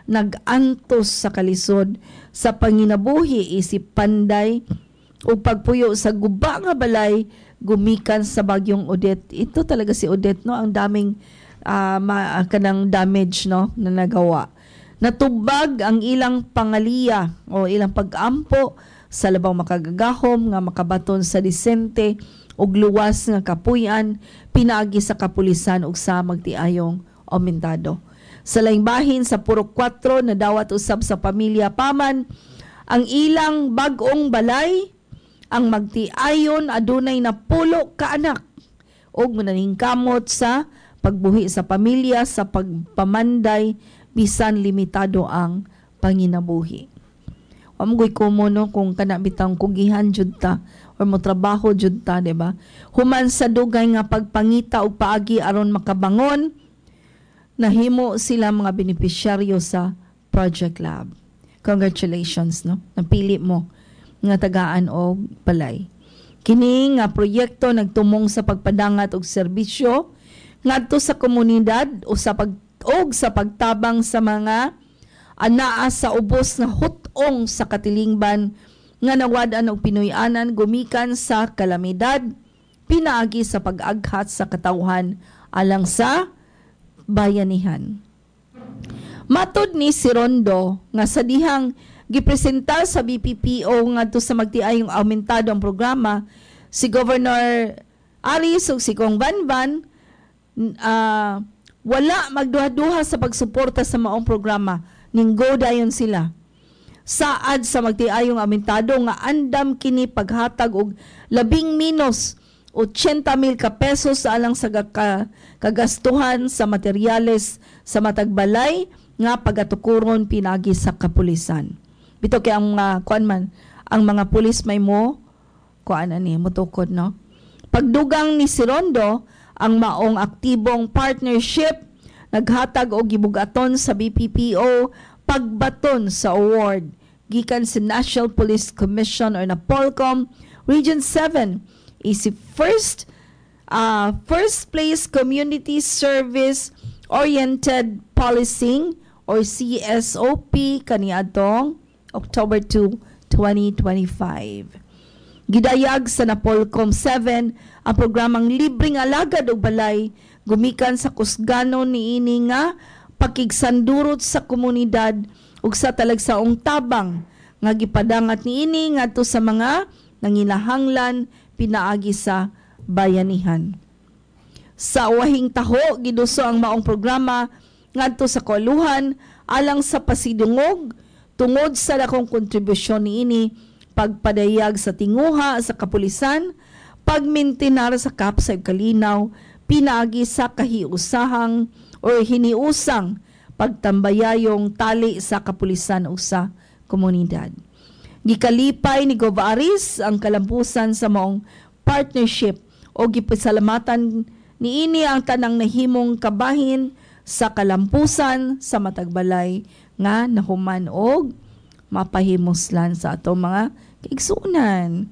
nagantos sa kalisod sa panginabuhi isip panday o pagpuyo sa guba nga balay gumikan sa bagyong Odette. Ito talaga si Odette, no? Ang daming kanang damage, no, na nagawa. Natubag ang ilang pangaliya o ilang pag-ampo sa labaw makagagahom nga makabaton sa disente ug luwas nga kapuy-an pinaagi sa kapulisan ug sa magtiayong aumentado. Sa laing bahin sa Purok 4 na dawat usab sa pamilya Paman ang ilang bag-ong balay. Ang magtiayon adunay napulo ka anak ug mananingkamot sa pagbuhi sa pamilya sa pagpamanday bisan limitado ang panginabuhi. Amgoy ko mo, no, kung kana bitang kugihan jud ta or mo trabaho jud ta, di ba? Human sa dugay nga pagpangita og paagi aron makabangon, nahimo sila mga benepisyaryo sa Project Lab. Congratulations, no? Napili mo nga tagaan og balay. Kini nga proyekto nagtumong sa pagpadangat og serbisyo ngadto sa komunidad o sa pagtabang sa mga anaa sa ubos nga hutong sa katilingban nga nawad-an og Pinoy-anan gumikan sa kalamidad pinaagi sa pag-aghat sa katawhan alang sa bayanihan. Matud ni si Rondo nga sa dihang gipresenta sa BPPO ngadto sa magtiayong aumentado ang programa, si Governor Aris ug si Kong Banban wala magduha-duha sa pagsuporta sa maong programa. Ninggo dayon sila. Saad sa magtiayong aumentado nga andam kini paghatag og labing minus 80,000 ka pesos sa alang sa kagastuhan sa materyales sa matagbalay nga pagatukuron pinagi sa kapulisan. Bito kay ang kuan man ang mga pulis may mo kuan ani motukod, no. Pagdugang ni si Rondo ang maong aktibong partnership naghatag og gibugaton sa BPPO pagbaton sa award gikan sa National Police Commission or NAPOLCOM Region 7 is the first place community service oriented policing or CSOP kaniadtong October 2, 2025. Gidayag sa NAPOLCOM 7 ang programang libreng alagad og balay gumikan sa kusgano niini nga pakigsandurot sa komunidad ug sa talagsaong tabang nga gipadangat niini ngadto sa mga nanginahanglan pinaagi sa bayanihan. Sa wahing taho giduso ang maong programa ngadto sa kauluhan alang sa pasidungog tungod sa dakong kontribusyon niini pagpadayag sa tinguha sa kapulisan, pagmintinar sa kapsay kalinaw pinaagi sa kahiusahang o hiniusang pagtambayayong tali sa kapulisan o sa komunidad. Gikalipay ni Gov. Aris ang kalampusan sa maong partnership o gipasalamatan niini ang tanang nahimong kabahin sa kalampusan sa matagbalay nga nahuman og mapahimoslan sa atong mga kaigsunan.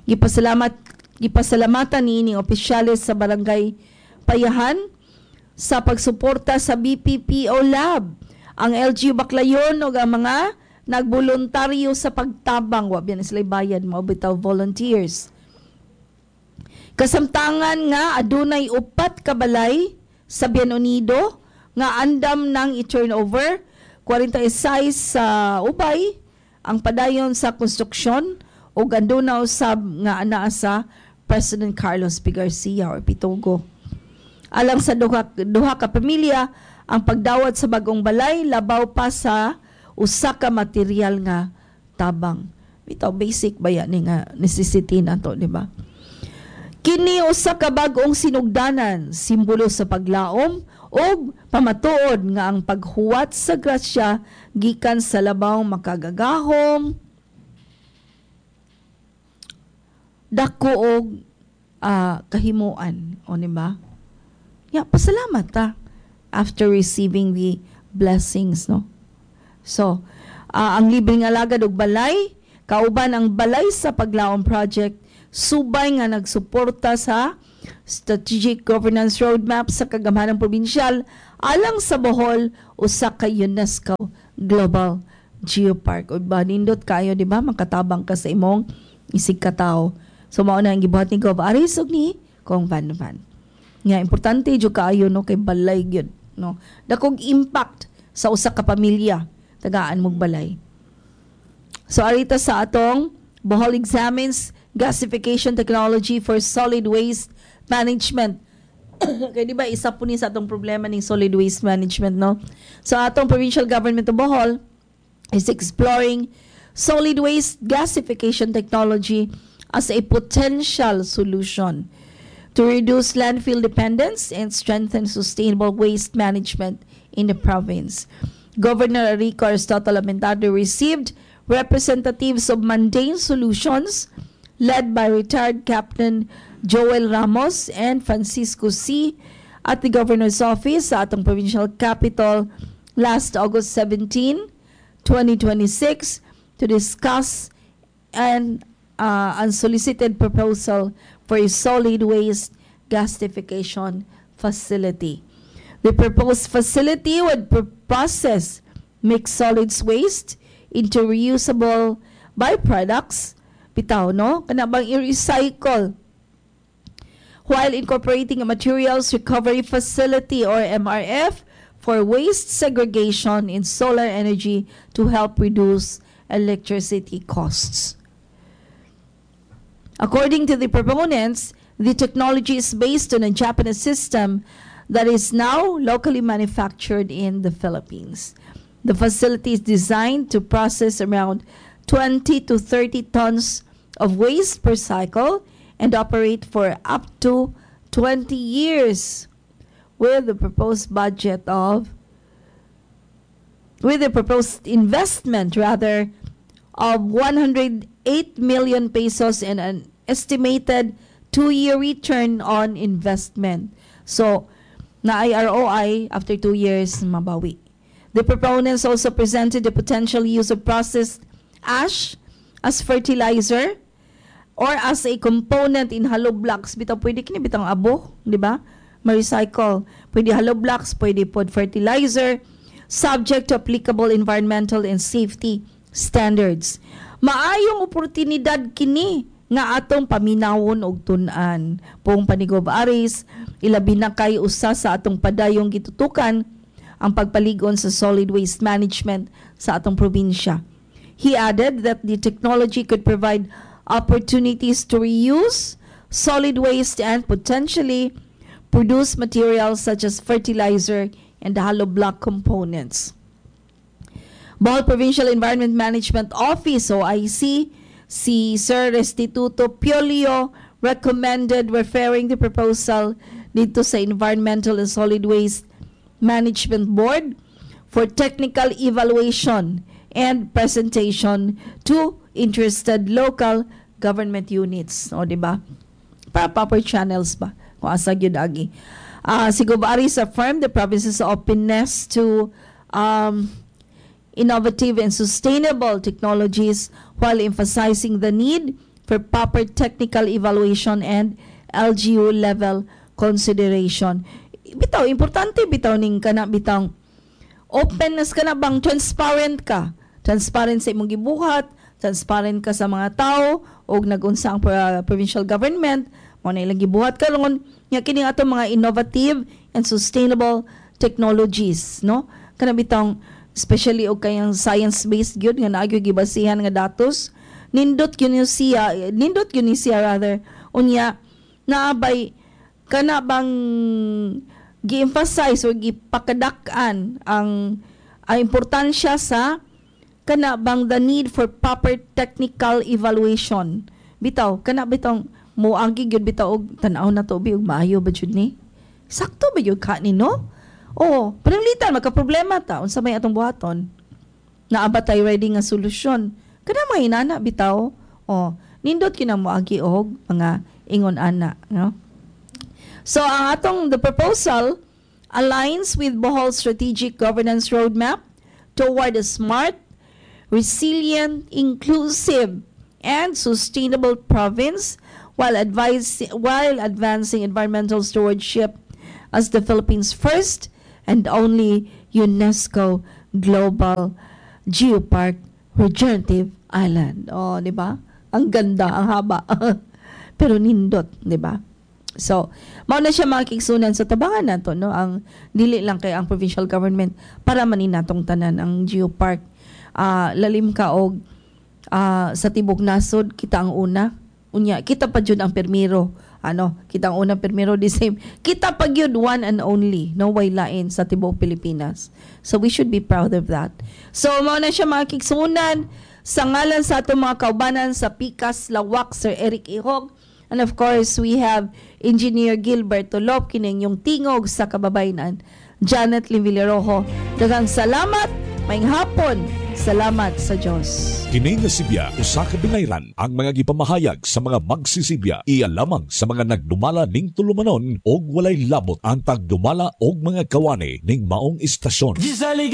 Gipasalamatan niini opisyales sa barangay Payahan sa pagsuporta sa BPPO Lab, ang LGU Baclayon ug ang mga nagboluntaryo sa pagtabang wa biyan sila bayad mao bitaw volunteers. Kasamtangan nga adunay 4 ka balay sa Bien Unido nga andam nang i-turnover 46 sa ubay ang padayon sa konstruksyon o gandunaw sab nga anaa sa President Carlos P. Garcia or Pitogo. Alang sa duha ka pamilya, ang pagdawat sa bagong balay labaw pa sa usa ka material nga tabang. Bitaw basic ba yan nga necessity nato, di ba? Kini usa ka bag-ong sinugdanan, simbolo sa paglaom o pamatuod nga ang paghuwat sa grasya gikan sa labaw makagagahom, dako og kahimuan, o di ba? Ya, pasalamat ta after receiving the blessings, no? So, ang libreng alagad og balay, kauban ang balay sa paglaom project, subay nga nagsuporta sa Strategic Governance Roadmap sa kagamhanang probinsyal alang sa Bohol o sa kay UNESCO Global Geopark. O ba, nindot kayo, di ba? Makatabang ka sa imong isig katao. So, mauna ang gibuhat ni Gov. Aris, ni Kong Van Van. Nga, importante jud kaayo, no, kay balay yun. No? Dakong impact sa usa ka pamilya. Tagaan mong balay. So, arita sa atong Bohol examines gasification technology for solid waste management. Kaya di ba isa po ni sa atong problema ng solid waste management, no? So atong provincial government of Bohol is exploring solid waste gasification technology as a potential solution to reduce landfill dependence and strengthen sustainable waste management in the province. Governor Rico Aristotle Lamentado received representatives of Mundane Solutions led by retired Captain Joel Ramos and Francisco C. at the Governor's Office sa atong provincial capital last August 17, 2026 to discuss an unsolicited proposal for a solid waste gasification facility. The proposed facility would process mixed solids waste into reusable byproducts, bitaw, no? Kana bang i-recycle while incorporating a materials recovery facility or MRF for waste segregation in solar energy to help reduce electricity costs. According to the proponents, the technology is based on a Japanese system that is now locally manufactured in the Philippines. The facility is designed to process around 20 to 30 tons of waste per cycle and operate for up to 20 years with the proposed investment of 108 million pesos and an estimated 2-year return on investment. So, na ROI after 2 years mabawi. The proponents also presented the potential use of processed ash as fertilizer or as a component in hollow blocks. Bitaw pwede kini bitang abo, di ba? Ma-recycle. Pwede hollow blocks, pwede pod fertilizer, subject to applicable environmental and safety standards. Maayong oportunidad kini nga atong paminawon og tun-an. Pong Panigob Aris, ilabi na kay usa sa atong padayong gitutukan ang pagpaligon sa solid waste management sa atong probinsya. He added that the technology could provide opportunities to reuse solid waste and potentially produce materials such as fertilizer and hollow block components. Bohol Provincial Environment Management Office, OIC, si Sir Restituto Piolio recommended referring the proposal dito sa Environmental and Solid Waste Management Board for technical evaluation and presentation to interested local government units. O, diba? Para proper channels ba? Kung asa gyud agi. Si Gov. Aris affirmed the province's openness to innovative and sustainable technologies while emphasizing the need for proper technical evaluation and LGU level consideration. Bitaw, importante bitaw ning kana bitang openness ka na bang transparent ka. Transparent sa imong gibuhat, transparent ka sa mga tao o nag-unsa ang provincial government, mo na ilang gibuhat karon nya kini ato mga innovative and sustainable technologies, no? Kana bitang especially og kayang science-based gyud nga naagyo gibasihan nga datos, nindot gyud ni siya rather unya naabay kana bang gi-emphasize o gipakadak-an ang importansya sa kana bang the need for proper technical evaluation. Bitaw, kana bitong moagi gyud bitaw og tan-aw na to og maayo ba jud ni? Sakto ba gyud ka ni no? Oh, pananglitan magka-problema ta unsa may atong buhaton. Naaba tay ready nga solusyon. Kana mga inana bitaw. Oh, nindot kina moagi og mga ingon ana, no? So, the proposal aligns with Bohol's strategic governance roadmap toward a smart, resilient, inclusive, and sustainable province while advancing environmental stewardship as the Philippines' first and only UNESCO Global Geopark Regenerative Island. Oh, di ba? Ang ganda, ang haba. Pero nindot, di ba? So, mao na siya makikisunan sa tabangan nato, no? Ang dili lang kay ang provincial government para maninatong tanan ang geopark. Lalim ka og sa tibok nasod kita ang una. Unya, kita pa jud ang permiro. Kita ang unang permiro the same. Kita pa gyud one and only, no way lain sa tibok Pilipinas. So we should be proud of that. So mao na siya makikisunan sa ngalan sa atong mga kaubanan sa Pikas Lawak, Sir Eric Ihog. And of course, we have Engineer Gilbert Tolop, kining yung tingog sa kababayan, Janet Livilerojo. Daghang salamat, maayong hapon. Salamat sa Diyos. Kini nga Sibya, usa ka binayran ang mga gipamahayag sa mga magsisibya. Iya lamang sa mga nagdumala ning tulumanon og walay labot ang tagdumala og mga kawani ning maong istasyon.